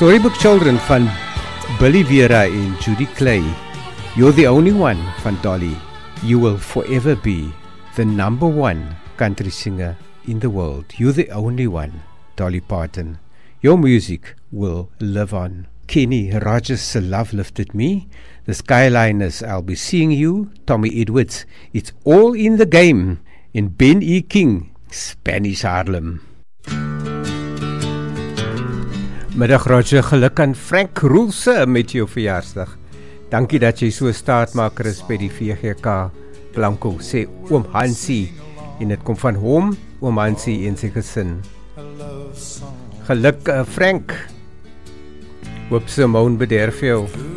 Storybook Children van Billy Vera en Judy Clay. You're the only one van Dolly. You will forever be the number one country singer in the world. You're the only one, Dolly Parton. Your music will live on. Kenny Rogers' Love Lifted Me. The Skyliners, I'll Be Seeing You. Tommy Edwards, It's All in the Game. En Ben E. King, Spanish Harlem. Middag Roger, geluk aan Frank Roelse met jou verjaarsdag. Dankie dat jy so staatmaker is by die VGK Blanco, sê oom Hansie. En dit kom van hom, oom Hansie en sy gesin. Geluk Frank. Hoop Simone bederf jou.